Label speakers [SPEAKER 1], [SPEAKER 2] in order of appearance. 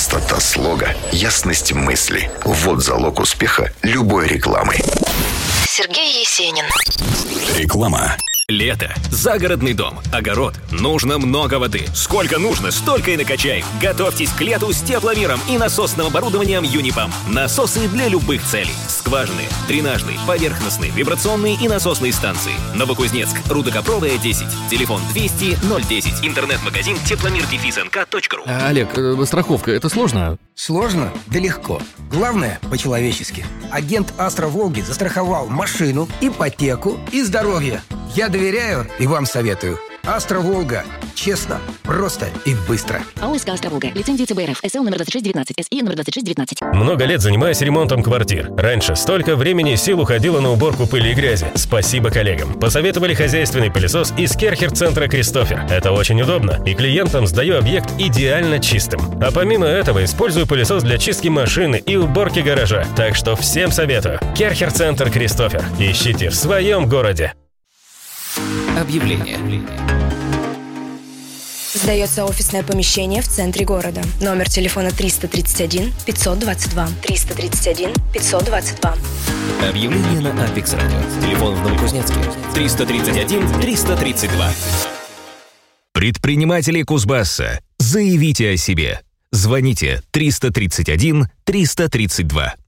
[SPEAKER 1] Простота слога, ясность мысли. Вот залог успеха любой рекламы.
[SPEAKER 2] Сергей Есенин.
[SPEAKER 3] Реклама.
[SPEAKER 4] Лето. Загородный дом. Огород. Нужно много воды. Сколько нужно, столько и накачай. Готовьтесь к лету с тепломером и насосным оборудованием Юнипам. Насосы для любых целей. Скважины, дренажные, поверхностные, вибрационные и насосные станции. Новокузнецк. Рудокопровая, 10. Телефон 200-010. Интернет-магазин тепломир-нк.ру.
[SPEAKER 5] Олег, страховка, это сложно?
[SPEAKER 6] Сложно? Да легко. Главное, по-человечески. Агент Астра Волги застраховал машину, ипотеку и здоровье. Я доверяю и вам советую. Астра Волга. Честно, просто и быстро.
[SPEAKER 7] АОСК «Астра Волга». Лицензия ЦБРФ. СЛ номер 2619. СИ номер 2619.
[SPEAKER 8] Много лет занимаюсь ремонтом квартир. Раньше столько времени и сил уходило на уборку пыли и грязи. Спасибо коллегам. Посоветовали хозяйственный пылесос из Керхер-центра «Кристофер». Это очень удобно. И клиентам сдаю объект идеально чистым. А помимо этого использую пылесос для чистки машины и уборки гаража. Так что всем советую. Керхер-центр «Кристофер». Ищите в своем городе.
[SPEAKER 4] Объявление.
[SPEAKER 2] Сдается офисное помещение в центре города. Номер телефона 331 522. 331 522.
[SPEAKER 4] Объявление на Апекс Радио. Телефон в Новокузнецке 331 332.
[SPEAKER 9] Предприниматели Кузбасса, заявите о себе. Звоните 331 332.